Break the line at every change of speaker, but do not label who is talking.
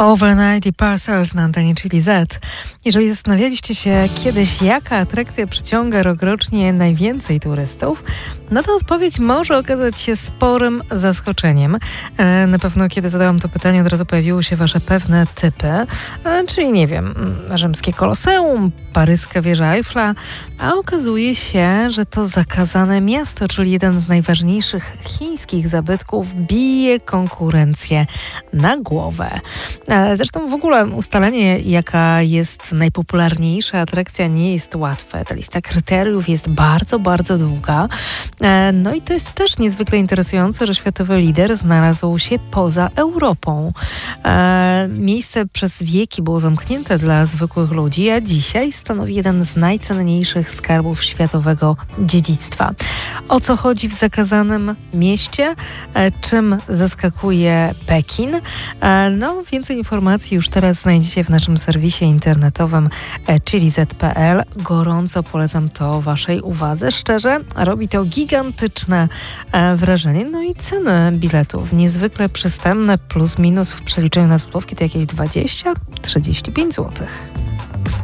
Overnight i Parcels na antenie Chili Z. Jeżeli zastanawialiście się kiedyś, jaka atrakcja przyciąga rokrocznie najwięcej turystów, no to odpowiedź może okazać się sporym zaskoczeniem. Na pewno, kiedy zadałam to pytanie, od razu pojawiły się wasze pewne typy, czyli nie wiem, rzymskie Koloseum, paryska wieża Eiffla, a okazuje się, że to zakazane miasto, czyli jeden z najważniejszych chińskich zabytków, bije konkurencję na głowę. Zresztą w ogóle ustalenie, jaka jest najpopularniejsza atrakcja, nie jest łatwe. Ta lista kryteriów jest bardzo, bardzo długa. No i to jest też niezwykle interesujące, że światowy lider znalazł się poza Europą. Miejsce przez wieki było zamknięte dla zwykłych ludzi, a dzisiaj stanowi jeden z najcenniejszych skarbów światowego dziedzictwa. O co chodzi w zakazanym mieście? Czym zaskakuje Pekin? No, więcej informacji już teraz znajdziecie w naszym serwisie internetowym chiliz.pl. Gorąco polecam to waszej uwadze. Szczerze, robi to gigantyczne wrażenie. No i ceny biletów niezwykle przystępne, plus minus w przeliczeniu na złotówki to jakieś 20-35 zł.